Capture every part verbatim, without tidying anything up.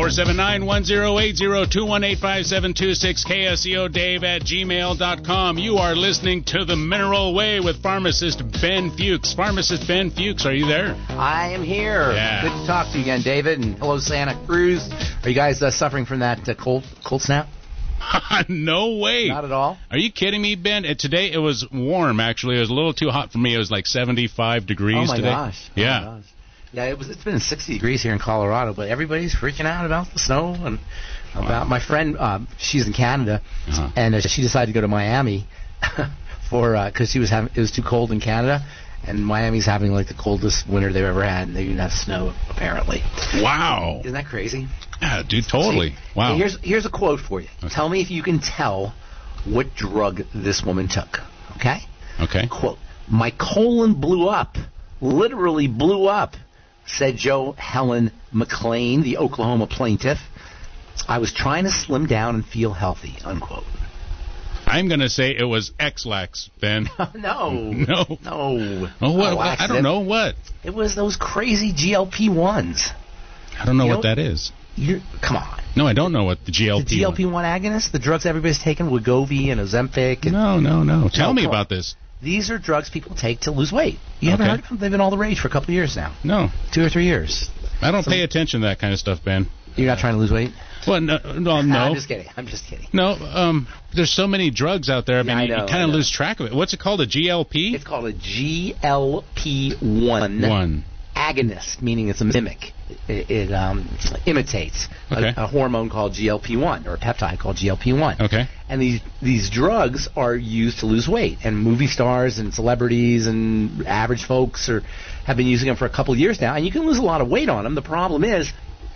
four seven nine, one zero eight zero, two one eight, five seven two six, K S E O Dave at gmail dot com. You are listening to The Mineral Way with pharmacist Ben Fuchs. Pharmacist Ben Fuchs, are you there? I am here. Yeah. Good to talk to you again, David. And hello, Santa Cruz. Are you guys uh, suffering from that uh, cold cold snap? No way. Not at all. Are you kidding me, Ben? Uh, today it was warm, actually. It was a little too hot for me. It was like seventy-five degrees oh my today. Gosh. Oh yeah. my gosh. Yeah, it was, it's been sixty degrees here in Colorado, but everybody's freaking out about the snow and about wow. my friend. Uh, she's in Canada, uh-huh. and uh, she decided to go to Miami for because uh, she was having it was too cold in Canada, and Miami's having like the coldest winter they've ever had, and they didn't have snow apparently. Wow, isn't that crazy? Yeah, dude, totally. See, wow. Here's here's a quote for you. Okay. Tell me if you can tell what drug this woman took. Okay. Okay. Quote: My colon blew up, literally blew up, said Joe Helen McLean, the Oklahoma plaintiff. I was trying to slim down and feel healthy, unquote. I'm going to say it was X-Lax, Ben. no. No. No. Oh, what? Oh, I don't know. What? It was those crazy G L P ones. I don't know you what know, that is. You're, come on. No, I don't know what the G L P... The G L P one agonists? The drugs everybody's taking, Wegovy and Ozempic. And, no, no, no. Tell no, me about on. this. These are drugs people take to lose weight. You okay. haven't heard of them? They've been all the rage for a couple of years now. No. Two or three years. I don't so, pay attention to that kind of stuff, Ben. You're not trying to lose weight? Well, no. no, no. I'm just kidding. I'm just kidding. No, um, there's so many drugs out there. I mean, yeah, I you, know, you kind of lose track of it. What's it called, a G L P? It's called a G L P one. One. Agonist, meaning it's a mimic. It, it um, imitates okay. a, a hormone called G L P one or a peptide called G L P one. Okay. And these these drugs are used to lose weight, and movie stars and celebrities and average folks are have been using them for a couple of years now, and you can lose a lot of weight on them. The problem is,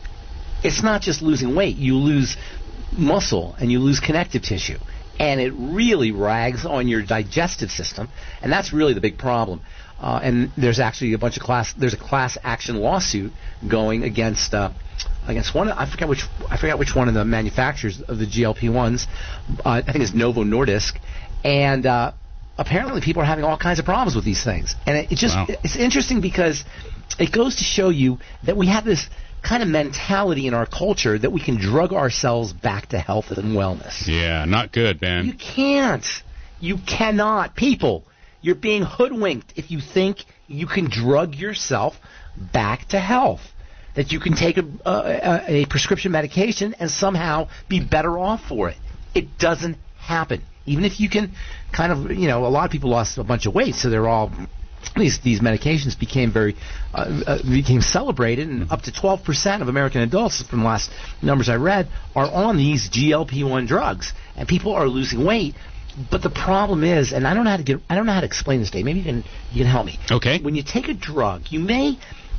it's not just losing weight. You lose muscle and you lose connective tissue, and it really rags on your digestive system, and that's really the big problem. Uh, and there's actually a bunch of class. There's a class action lawsuit going against uh, against one. I forget which. I forget which one of the manufacturers of the G L P ones. Uh, I think it's Novo Nordisk, and uh, apparently people are having all kinds of problems with these things. And it, it just wow. it's interesting because it goes to show you that we have this kind of mentality in our culture that we can drug ourselves back to health and wellness. Yeah, not good, man. You can't. You cannot. People. You're being hoodwinked if you think you can drug yourself back to health, that you can take a, a, a prescription medication and somehow be better off for it. It doesn't happen. Even if you can kind of, you know, a lot of people lost a bunch of weight, so they're all, these these medications became very, uh, uh, became celebrated, and mm-hmm. up to twelve percent of American adults, from the last numbers I read, are on these G L P one drugs, and people are losing weight. But the problem is, and I don't know how to get, I don't know how to explain this, Dave. Maybe you can you can help me. Okay. When you take a drug, you may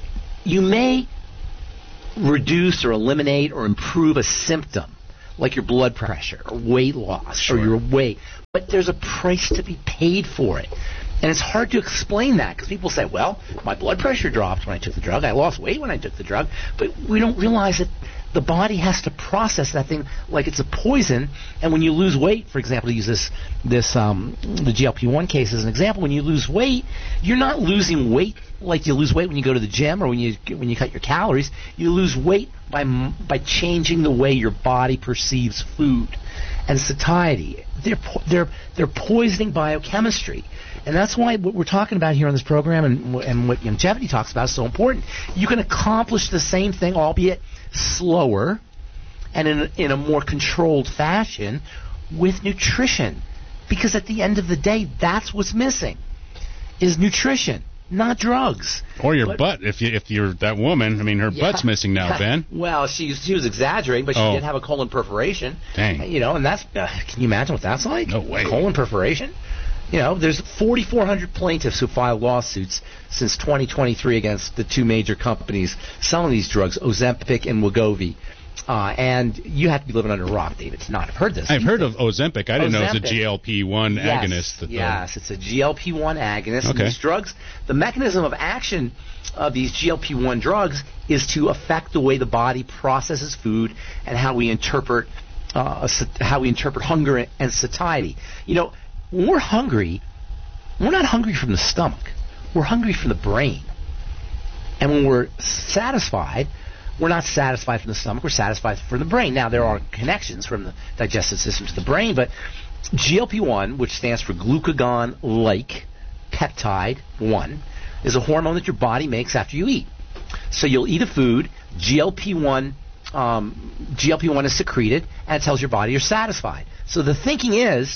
you may reduce or eliminate or improve a symptom, like your blood pressure or weight loss sure. or your weight. But there's a price to be paid for it. And it's hard to explain that because people say, well, my blood pressure dropped when I took the drug. I lost weight when I took the drug. But we don't realize that the body has to process that thing like it's a poison. And when you lose weight, for example, to use this, this um, the G L P one case as an example, when you lose weight, you're not losing weight like you lose weight when you go to the gym or when you when you cut your calories. You lose weight by by changing the way your body perceives food and satiety. They're they're they're poisoning biochemistry. And that's why what we're talking about here on this program and, and what longevity talks about is so important. You can accomplish the same thing, albeit slower and in a, in a more controlled fashion, with nutrition. Because at the end of the day, that's what's missing, is nutrition, not drugs. Or your but, butt, if, you, if you're that woman. I mean, her yeah, butt's missing now, Ben. Well, she, she was exaggerating, but she oh. did have a colon perforation. Dang. You know, and that's, uh, can you imagine what that's like? No way. Colon perforation? You know, there's forty-four hundred plaintiffs who filed lawsuits since twenty twenty-three against the two major companies selling these drugs, Ozempic and Wegovy. Uh, and you have to be living under a rock, David, to not have heard this. I've heard of Ozempic. I didn't Ozempic. know it was a G L P one yes, agonist. That yes, it's a G L P one agonist. Okay. And these drugs, the mechanism of action of these G L P one drugs is to affect the way the body processes food and how we interpret uh, how we interpret hunger and satiety. You know, when we're hungry, we're not hungry from the stomach. We're hungry from the brain. And when we're satisfied, we're not satisfied from the stomach, we're satisfied from the brain. Now, there are connections from the digestive system to the brain, but G L P one, which stands for glucagon-like peptide one, is a hormone that your body makes after you eat. So you'll eat a food, G L P one um, G L P one is secreted, and it tells your body you're satisfied. So the thinking is,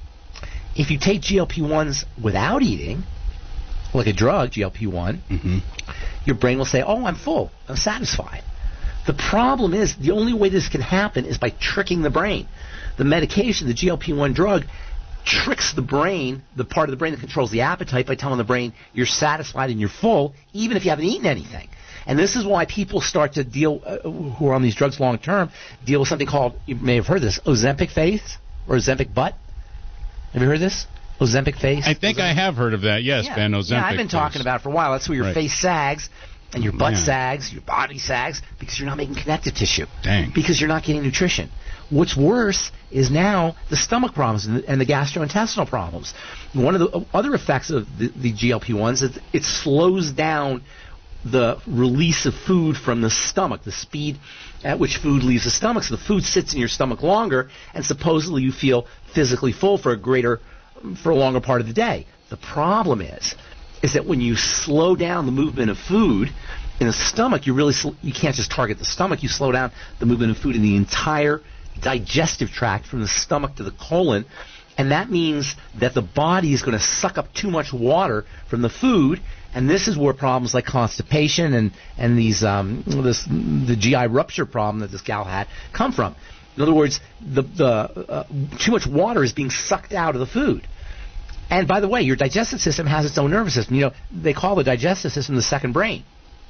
if you take G L P ones without eating, like a drug, G L P one, mm-hmm. your brain will say, oh, I'm full, I'm satisfied. The problem is, the only way this can happen is by tricking the brain. The medication, the G L P one drug, tricks the brain, the part of the brain that controls the appetite, by telling the brain you're satisfied and you're full, even if you haven't eaten anything. And this is why people start to deal, uh, who are on these drugs long term, deal with something called, you may have heard this, Ozempic face, or Ozempic butt. Have you heard this? Ozempic face? I think Ozempic? I have heard of that, yes, yeah. Ben, Ozempic Yeah, I've been face. talking about it for a while. That's where your right. face sags, and your butt yeah. sags, your body sags, because you're not making connective tissue. Dang. Because you're not getting nutrition. What's worse is now the stomach problems and the, and the gastrointestinal problems. One of the other effects of the, the G L P ones is it slows down the release of food from the stomach, the speed at which food leaves the stomach. So the food sits in your stomach longer, and supposedly you feel physically full for a greater, for a longer part of the day. The problem is, is that when you slow down the movement of food in the stomach, you really sl- you can't just target the stomach. You slow down the movement of food in the entire digestive tract, from the stomach to the colon, and that means that the body is going to suck up too much water from the food. And this is where problems like constipation and and these um, this the G I rupture problem that this gal had come from. In other words, the the uh, too much water is being sucked out of the food. And by the way, your digestive system has its own nervous system. You know, they call the digestive system the second brain.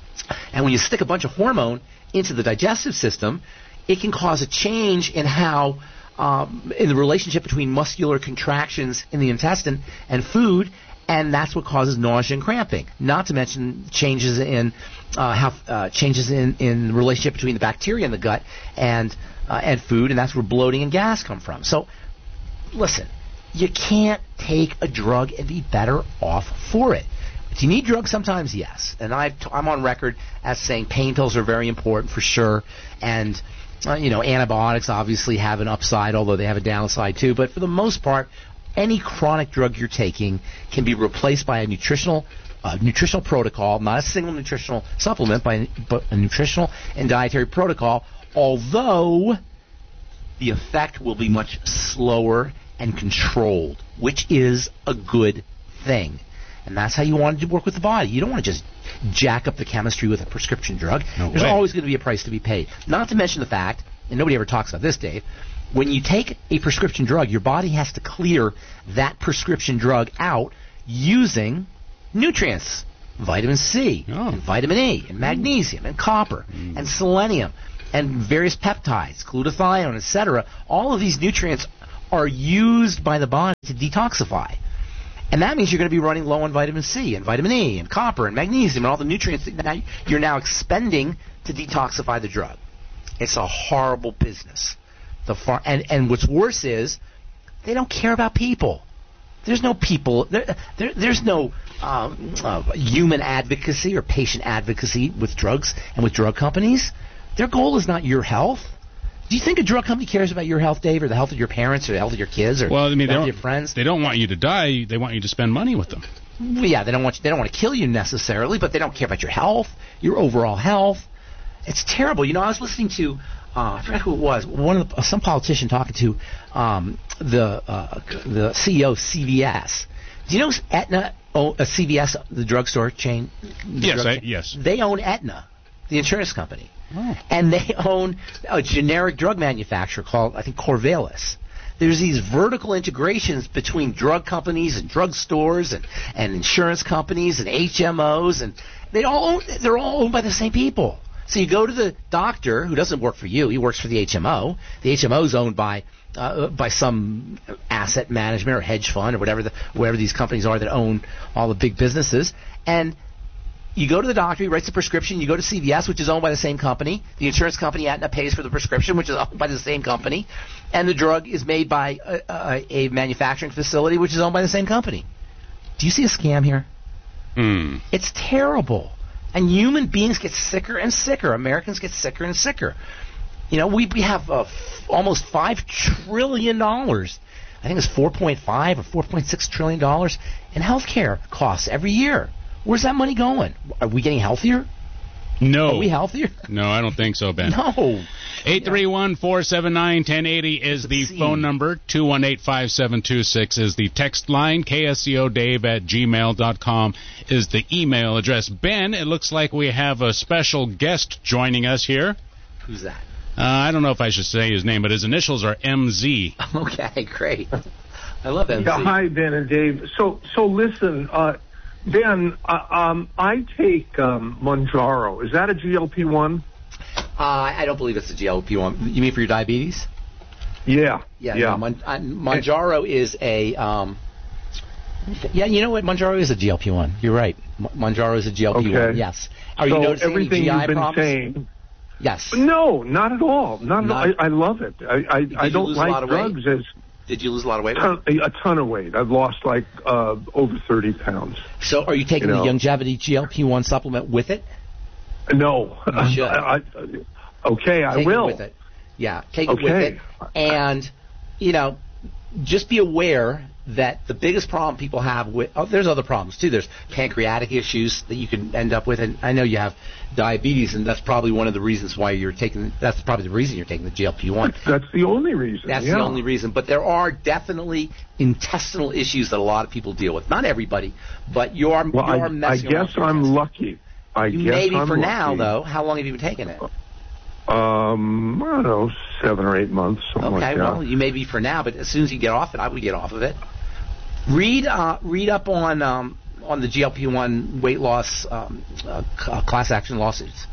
And when you stick a bunch of hormone into the digestive system, it can cause a change in how um, in the relationship between muscular contractions in the intestine and food. And that's what causes nausea and cramping. Not to mention changes in uh, how uh, changes in, in the relationship between the bacteria in the gut and uh, and food, and that's where bloating and gas come from. So, listen, you can't take a drug and be better off for it. Do you need drugs sometimes? Yes. And I've t- I'm on record as saying pain pills are very important for sure, and uh, you know, antibiotics obviously have an upside, although they have a downside too. But for the most part, any chronic drug you're taking can be replaced by a nutritional uh, nutritional protocol, not a single nutritional supplement, by, but a nutritional and dietary protocol, although the effect will be much slower and controlled, which is a good thing. And that's how you want to work with the body. You don't want to just jack up the chemistry with a prescription drug. No There's way. always going to be a price to be paid. Not to mention the fact, and nobody ever talks about this, Dave, when you take a prescription drug, your body has to clear that prescription drug out using nutrients, vitamin C, oh. and vitamin E, and magnesium, and copper, mm. and selenium, and various peptides, glutathione, et cetera. All of these nutrients are used by the body to detoxify. And that means you're going to be running low on vitamin C, and vitamin E, and copper, and magnesium, and all the nutrients that you're now expending to detoxify the drug. It's a horrible business. The far, and, and what's worse is they don't care about people. There's no people. There, there, there's no um, uh, human advocacy or patient advocacy with drugs and with drug companies. Their goal is not your health. Do you think a drug company cares about your health, Dave, or the health of your parents, or the health of your kids, or well, I mean, the health of of your friends? They don't want you to die. They want you to spend money with them. Well, yeah, they don't want you, they don't want to kill you necessarily, but they don't care about your health, your overall health. It's terrible. You know, I was listening to. Uh, I forgot who it was. One of the, uh, some politician talking to um, the uh, the C E O of C V S. Do you know Aetna? Oh, uh, C V S, the drugstore chain. The Yes, drug I, chain? yes. They own Aetna, the insurance company, oh. and they own a generic drug manufacturer called, I think, Corvallis. There's these vertical integrations between drug companies and drug stores and, and insurance companies and H M Os, and they all own, they're all owned by the same people. So you go to the doctor who doesn't work for you; he works for the H M O. The H M O is owned by uh, by some asset management or hedge fund or whatever the whatever these companies are that own all the big businesses. And you go to the doctor; he writes a prescription. You go to C V S, which is owned by the same company. The insurance company Aetna pays for the prescription, which is owned by the same company. And the drug is made by a, a, a manufacturing facility, which is owned by the same company. Do you see a scam here? Mm. It's terrible. And human beings get sicker and sicker. Americans get sicker and sicker. You know, we, we have uh, f- almost five trillion dollars. I think it's four point five or four point six trillion dollars in healthcare costs every year. Where's that money going? Are we getting healthier? No. Are we healthier? No, I don't think so, Ben. No. eight three one, four seven nine, one zero eight zero is the phone number. two one eight, five seven two six is the text line. K S C O Dave at gmail dot com is the email address. Ben, it looks like we have a special guest joining us here. Who's that? Uh, I don't know if I should say his name, but his initials are M Z. Okay, great. I love M Z. Yeah, hi, Ben and Dave. So, so listen, uh, Ben, uh, um, I take um, Mounjaro. Is that a G L P one? Uh, I don't believe it's a G L P one. You mean for your diabetes? Yeah. Yeah. yeah. No, Mon- uh, Mounjaro is a. Um, yeah, you know what? Mounjaro is a G L P one. You're right. M- Mounjaro is a G L P one. Okay. Yes. Are so you noticing everything any G I you've been problems? saying. Yes. No, not at all. Not, Not at all. I, I love it. I I, I don't lose a lot like of drugs weight? as Did you lose a lot of weight? ton, a, a ton of weight. I've lost like uh, over thirty pounds. So, are you taking You know. the Longevity G L P one supplement with it? No. You should. I, I, okay, I Take will. it with it. Yeah, take it Okay. with it. And, you know, just be aware that the biggest problem people have with, oh, there's other problems too. There's pancreatic issues that you can end up with. And I know you have diabetes, and that's probably one of the reasons why you're taking, that's probably the reason you're taking the G L P one. That's the only reason. That's yeah. the only reason. But there are definitely intestinal issues that a lot of people deal with. Not everybody, but you are, Well, you are I, I messing guess around with your I'm intestines. lucky. I You guess maybe I'm for lucky. now, though. How long have you been taking it? Um, I don't know, seven or eight months, something Okay, like that. well, you may be for now, but as soon as you get off it, I would get off of it. Read, uh, read up on um, on the G L P one weight loss um, uh, c- class action lawsuits.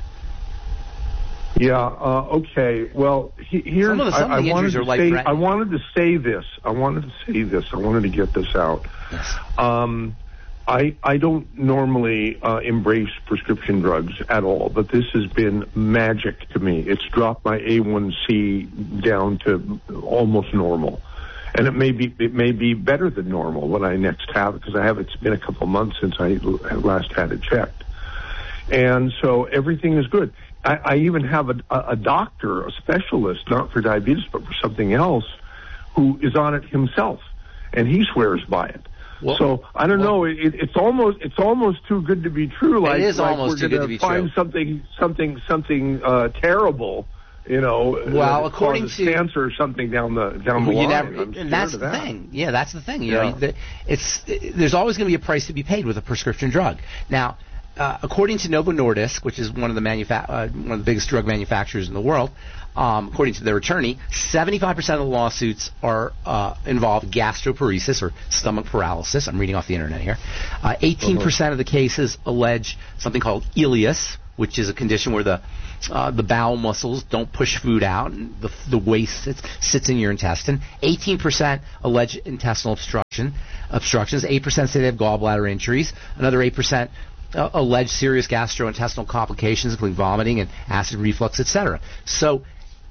Yeah. Uh, okay. Well, he, here's. Some of the- some I, of the I wanted injuries to are say. life-threatening. I wanted to say this. I wanted to say this. I wanted to get this out. Yes. Um, I I don't normally uh, embrace prescription drugs at all, but this has been magic to me. It's dropped my A one C down to almost normal, and it may be it may be better than normal when I next have it, because I have. It's been a couple of months since I last had it checked, and so everything is good. I, I even have a, a doctor, a specialist, not for diabetes but for something else, who is on it himself, and he swears by it. Well, so I don't well, know. It, it's almost it's almost too good to be true. Like, it is like almost we're too good gonna to be find true. something something something uh, terrible. You know, Well, that according causes to- cancer or something down the down the You line. never, I'm and scared that's of the that. thing. Yeah, that's the thing. You Yeah. know, the, it's there's always going to be a price to be paid with a prescription drug. Now, uh, according to Novo Nordisk, which is one of the manufa- uh, one of the biggest drug manufacturers in the world, um, according to their attorney, seventy-five percent of the lawsuits are uh, involve gastroparesis or stomach paralysis. I'm reading off the internet here. Uh, eighteen percent of the cases allege something called ileus, which is a condition where the uh, the bowel muscles don't push food out, and the, the waste sits, sits in your intestine. eighteen percent allege intestinal obstruction, obstructions. eight percent say they have gallbladder injuries. Another eight percent uh, allege serious gastrointestinal complications, including vomiting and acid reflux, et cetera. So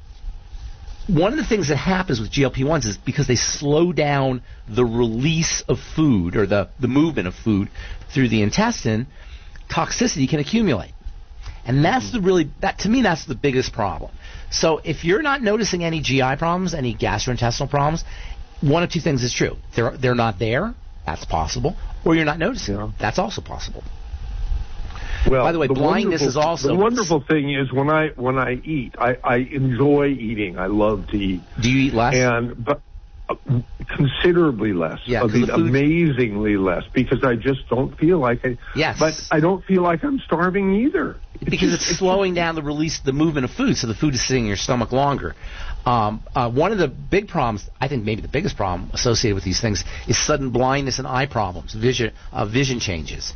one of the things that happens with G L P ones is because they slow down the release of food or the, the movement of food through the intestine, toxicity can accumulate. And that's the really, that to me, that's the biggest problem. So if you're not noticing any G I problems, any gastrointestinal problems, one of two things is true. They're, they're not there, that's possible, or you're not noticing, Yeah. that's also possible. Well, By the way, blindness wonderful- is also- the wonderful thing is when I when I eat, I, I enjoy eating. I love to eat, Do you eat less? and but uh, considerably less. Yeah, I 'cause mean, the food- amazingly less, because I just don't feel like I. Yes. But I don't feel like I'm starving either. Because just- it's slowing down the release, the movement of food, so the food is sitting in your stomach longer. Um, uh, one of the big problems, I think maybe the biggest problem associated with these things, is sudden blindness and eye problems, vision, uh, vision changes,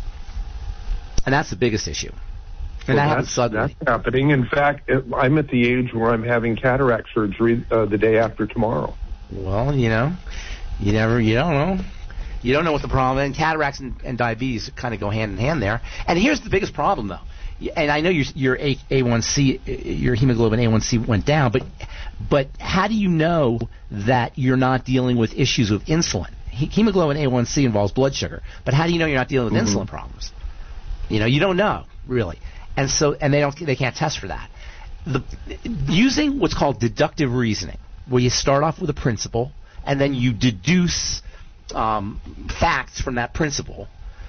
and that's the biggest issue. And Well, that happens that's, suddenly. That's happening. In fact, it, I'm at the age where I'm having cataract surgery uh, the day after tomorrow. Well, you know, you never, you don't know. You don't know what the problem is. And cataracts and, and diabetes kind of go hand in hand there. And here's the biggest problem, though. And I know your your A, A1C, your hemoglobin A one C went down, but but how do you know that you're not dealing with issues with insulin? He, hemoglobin A one C involves blood sugar, but how do you know you're not dealing with Mm-hmm. insulin problems? You know, you don't know. really. And so, and they don't, they can't test for that. The, using what's called deductive reasoning, where you start off with a principle and then you deduce um, facts from that principle.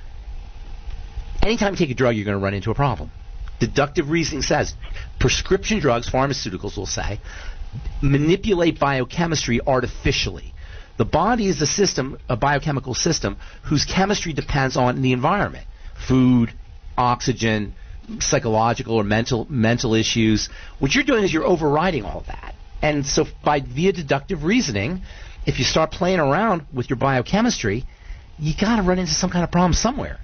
Anytime you take a drug, you're going to run into a problem. Deductive reasoning says prescription drugs, pharmaceuticals will say, manipulate biochemistry artificially. The body is a system, a biochemical system, whose chemistry depends on the environment. Food, oxygen, psychological or mental mental issues. What you're doing is you're overriding all of that. And so by via deductive reasoning, if you start playing around with your biochemistry, you got to run into some kind of problem somewhere.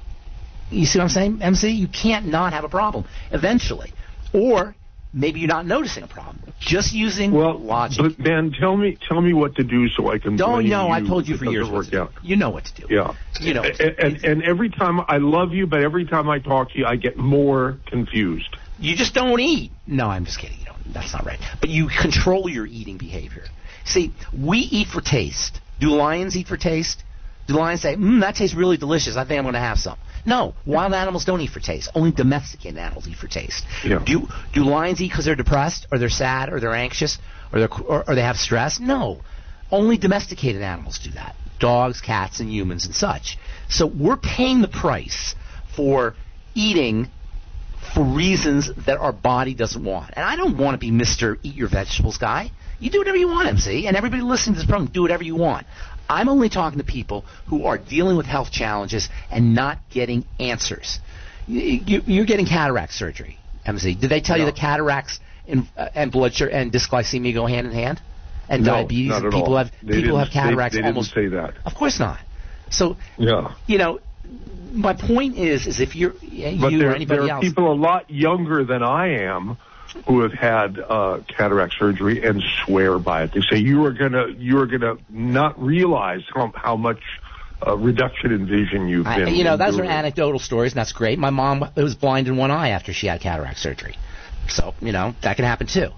You see what I'm saying, M C? You can't not have a problem eventually. Or maybe you're not noticing a problem. Just using well, logic. But Ben, tell me tell me what to do so I can Don't blame know. you I told you for years work what to do. out. You know what to do. Yeah. You know. And, and, and every time I love you, but every time I talk to you, I get more confused. You just don't eat. No, I'm just kidding. You don't. That's not right. But you control your eating behavior. See, we eat for taste. Do lions eat for taste? Do lions say, "Mmm, that tastes really delicious. I think I'm going to have some"? No, wild animals don't eat for taste. Only domesticated animals eat for taste. Yeah. Do do lions eat because they're depressed, or they're sad, or they're anxious, or they're or, or they have stress? No, only domesticated animals do that. Dogs, cats, and humans and such. So we're paying the price for eating for reasons that our body doesn't want. And I don't want to be Mister Eat Your Vegetables guy. You do whatever you want, M C, and everybody listening to this program, do whatever you want. I'm only talking to people who are dealing with health challenges and not getting answers. You, you, you're getting cataract surgery, M C. Did they tell no. you that cataracts and, uh, and blood sugar and dysglycemia go hand in hand? And no, diabetes? Not and at people all. have they people have cataracts they, they almost. Didn't say that. Of course not. So, yeah. you know, my point is, is if you're you but or there, anybody there are else, people a lot younger than I am who have had uh, cataract surgery and swear by it. They say you are gonna you are gonna not realize how, how much uh, reduction in vision you've I, been. you know, those are enduring. anecdotal stories, and that's great. My mom was blind in one eye after she had cataract surgery, so you know that can happen too.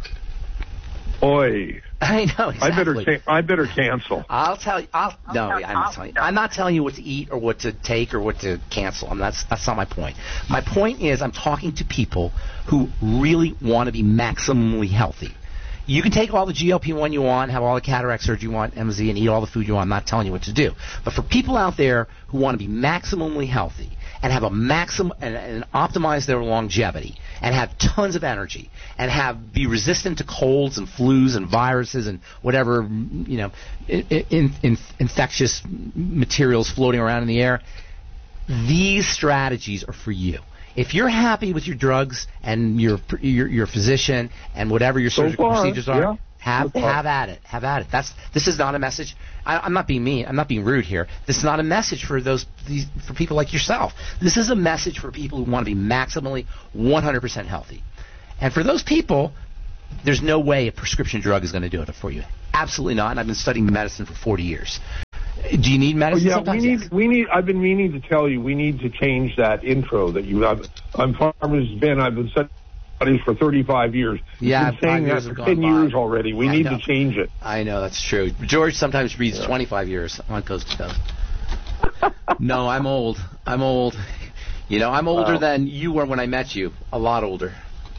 Oi. I know exactly. I better ca- I better cancel. I'll tell you. I'll, no, I'm not telling you. I'm not telling you what to eat or what to take or what to cancel. I mean, that's that's not my point. My point is I'm talking to people who really want to be maximally healthy. You can take all the G L P one you want, have all the cataract surgery you want, M Z, and eat all the food you want. I'm not telling you what to do. But for people out there who want to be maximally healthy and have a maximum and, and optimize their longevity and have tons of energy and have be resistant to colds and flus and viruses and whatever, you know, in, in, in, infectious materials floating around in the air, these strategies are for you. If you're happy with your drugs and your your, your physician and whatever your So surgical far, procedures are, yeah. have So far. have at it. Have at it. That's this is not a message. I, I'm not being mean. I'm not being rude here. This is not a message for those these, for people like yourself. This is a message for people who want to be maximally one hundred percent healthy. And for those people, there's no way a prescription drug is going to do it for you. Absolutely not. And I've been studying medicine for forty years. Do you need medicine? Well, yeah, sometimes? we need, Yes. we need. I've been meaning to tell you, we need to change that intro that you have. I'm Farmers Ben. I've been studying for thirty-five years. Yeah, You've been saying five that years for have gone ten by. years already. We I need know. to change it. I know, that's true. George sometimes reads yeah. twenty-five years on Coast to Coast. No, I'm old. I'm old. You know, I'm older Wow. than you were when I met you. A lot older.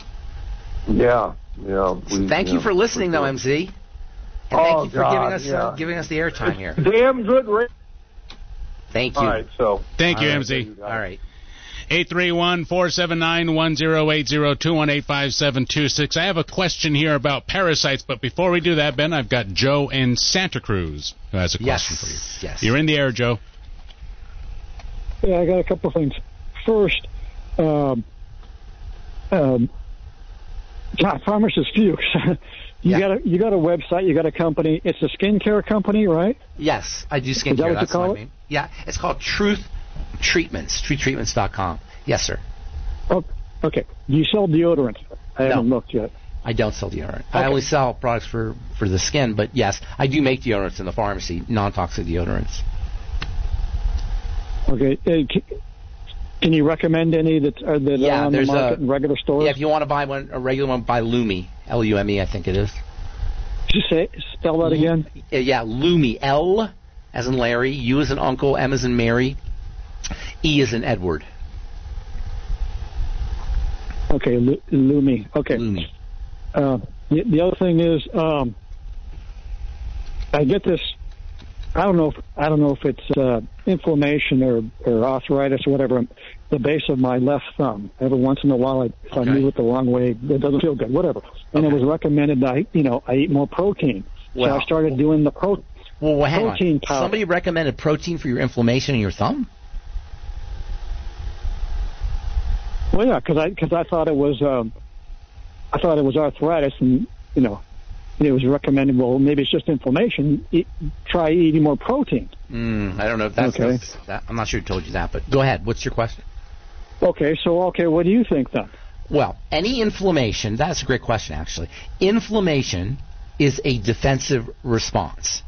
Yeah, yeah. We, Thank yeah, you for listening, for though, sure. M Z. And Oh, thank you for God, giving us yeah. uh, giving us the airtime here. Damn good radio. Thank you. All right, so. Thank you, All right, M Z. you got it. All right. eight three one, four seven nine, one zero eight zero, two one eight, five seven two six. I have a question here about parasites, but before we do that, Ben, I've got Joe in Santa Cruz who has a question Yes. for you. Yes. You're in the air, Joe. Yeah, I got a couple of things. First, um, um, Pharmacist Fuchs. you Yeah. got a you got a website, you got a company. It's a skincare company, right? Yes, I do Is that skincare. what you That's call my it? name. Yeah, it's called Truth Treatments. truth treatments dot com. Yes, sir. Oh, okay. Do you sell deodorant? I No. haven't looked yet. I don't sell deodorant. I Okay. only sell products for, for the skin, but yes, I do make deodorants in the pharmacy, non-toxic deodorants. Okay. Uh, c- can you recommend any that are, that Yeah, are on the there's market a- in regular stores? Yeah, if you want to buy one, a regular one, buy Lumi, L U M E, I think it is. Just say spell that again. Uh, Yeah, Lumi, L as in Larry, U as in Uncle, M as in Mary, E as in Edward. Okay, Lu- Lumi. Okay. Lumi. Uh, the, the other thing is, um, I get this. I don't know. If, I don't know if it's uh, inflammation or, or arthritis or whatever. The base of my left thumb. Every once in a while, I, if Okay. I move it the wrong way, it doesn't feel good. Whatever. And Okay. it was recommended that I, you know, I eat more protein. Well- so I started doing the pro. Well, well hang protein on. powder. Somebody recommended protein for your inflammation in your thumb? Well, yeah, because I because I thought it was um, I thought it was arthritis, and you know, it was recommended. Well, maybe it's just inflammation. Eat, try eating more protein. Mm, I don't know if that's... Okay. That, I'm not sure who told you that, but go ahead. What's your question? Okay, so okay, what do you think then? Well, any inflammation, that's a great question, actually. Inflammation is a defensive response.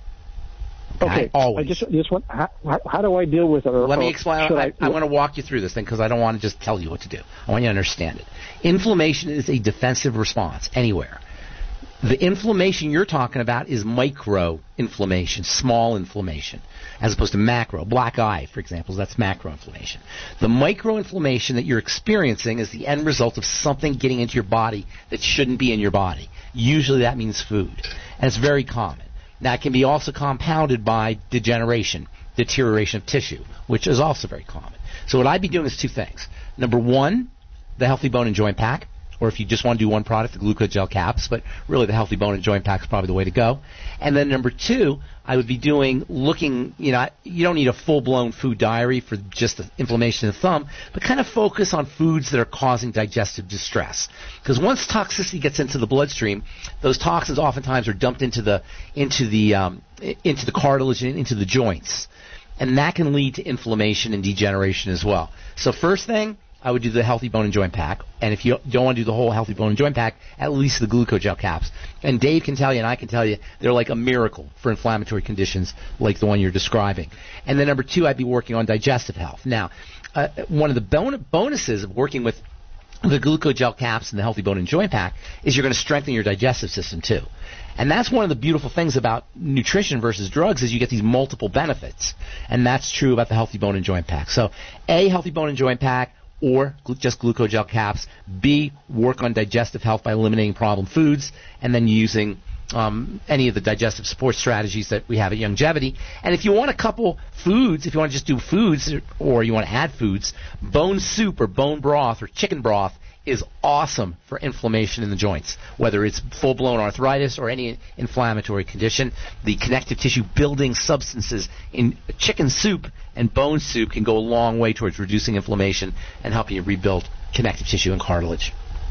Okay, Always. I just just want how, how do I deal with it? Or, Let me or explain. should I, I, I, want to walk you through this thing because I don't want to just tell you what to do. I want you to understand it. Inflammation is a defensive response anywhere. The inflammation you're talking about is micro-inflammation, small inflammation, as opposed to macro. Black eye, for example, that's macro-inflammation. The micro-inflammation that you're experiencing is the end result of something getting into your body that shouldn't be in your body. Usually that means food, and it's very common. Now, it can be also compounded by degeneration, deterioration of tissue, which is also very common. So what I'd be doing is two things. Number one, the Healthy Bone and Joint Pack, or if you just want to do one product, the Glucogel caps, but really the Healthy Bone and Joint Pack is probably the way to go. And then number two, I would be doing, looking, you know, you don't need a full-blown food diary for just the inflammation of the thumb, but kind of focus on foods that are causing digestive distress. Because once toxicity gets into the bloodstream, those toxins oftentimes are dumped into the, into the, um, into the cartilage and into the joints. And that can lead to inflammation and degeneration as well. So first thing, I would do the Healthy Bone and Joint Pack. And if you don't want to do the whole Healthy Bone and Joint Pack, at least the Glucogel caps. And Dave can tell you, and I can tell you, they're like a miracle for inflammatory conditions like the one you're describing. And then number two, I'd be working on digestive health. Now, uh, one of the bon- bonuses of working with the Glucogel caps and the Healthy Bone and Joint Pack is you're going to strengthen your digestive system too. And that's one of the beautiful things about nutrition versus drugs is you get these multiple benefits. And that's true about the Healthy Bone and Joint Pack. So, A, Healthy Bone and Joint Pack, or glu- just Glucogel caps. B, work on digestive health by eliminating problem foods and then using um, any of the digestive support strategies that we have at Youngevity. And if you want a couple foods, if you want to just do foods or you want to add foods, bone soup or bone broth or chicken broth is awesome for inflammation in the joints, whether it's full-blown arthritis or any inflammatory condition. The connective tissue building substances in chicken soup and bone soup can go a long way towards reducing inflammation and helping you rebuild connective tissue and cartilage.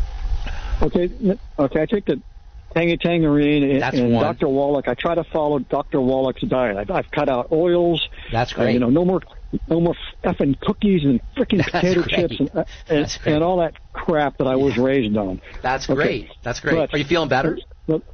Okay, okay, I take the Tangy Tangerine and, and Doctor Wallach. I try to follow Doctor Wallach's diet. I've, I've cut out oils. That's great. Uh, you know, no more, no more effing cookies and freaking potato chips and, uh, and, and all that crap that I was yeah. raised on. That's okay. great. That's great. But, Are you feeling better? But,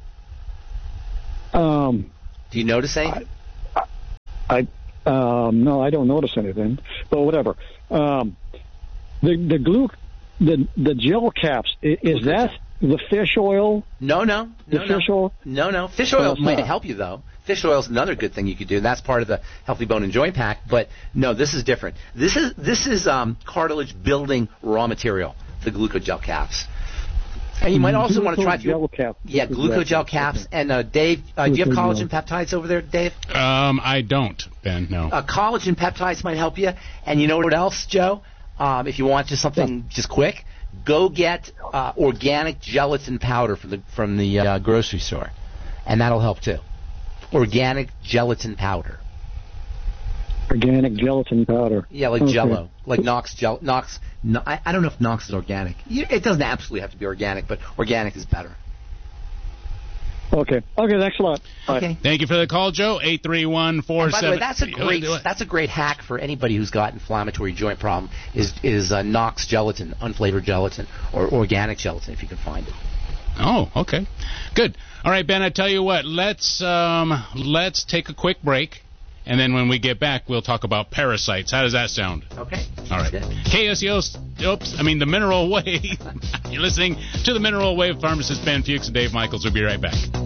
um, Do you notice anything? I, I um, no, I don't notice anything. But whatever. Um, the the glue, the the gel caps. Is, is that the fish oil? No, no, the no, fish no. oil. No, no. Fish oil no, might not. help you though. Fish oil is another good thing you could do. That's part of the Healthy Bone and Joint Pack. But no, this is different. This is this is um, cartilage building raw material. The Glucogel caps. And you might also want to try. Gel cap. Yeah, Glucogel caps. Okay. And uh, Dave, uh, do you have collagen peptides over there, Dave? Um, I don't, Ben. No. Uh, collagen peptides might help you. And you know what else, Joe? Um, if you want just something yeah. just quick, go get uh, organic gelatin powder from the from the uh, grocery store, and that'll help too. Organic gelatin powder. Organic gelatin powder. Yeah, like okay. Jell-O, like Knox gel. Knox. No, I, I don't know if Knox is organic. It doesn't absolutely have to be organic, but organic is better. Okay. Okay. Thanks a lot. Bye. Okay. Thank you for the call, Joe. Eight three one four seven. By the way, that's a great that's a great hack for anybody who's got inflammatory joint problem. Is is uh, Knox gelatin, unflavored gelatin, or organic gelatin if you can find it. Oh, okay, good. All right, Ben. I tell you what. Let's um, let's take a quick break, and then when we get back, we'll talk about parasites. How does that sound? Okay. All right. K S E O. Oops. I mean the Mineral Wave. You're listening to the Mineral Wave. Pharmacist Ben Fuchs and Dave Michaels. We'll be right back.